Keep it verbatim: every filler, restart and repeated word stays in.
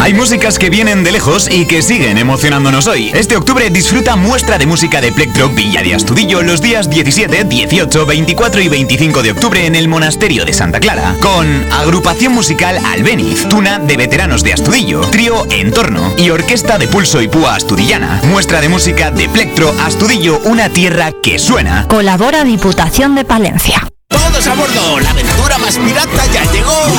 Hay músicas que vienen de lejos y que siguen emocionándonos hoy. Este octubre disfruta muestra de música de Plectro Villa de Astudillo los días diecisiete, dieciocho, veinticuatro y veinticinco de octubre en el Monasterio de Santa Clara, con agrupación musical Albéniz, Tuna de Veteranos de Astudillo, trío Entorno y orquesta de pulso y púa astudillana. Muestra de música de Plectro Astudillo, una tierra que suena. Colabora Diputación de Palencia. ¡Todos a bordo! ¡La aventura más pirata ya llegó!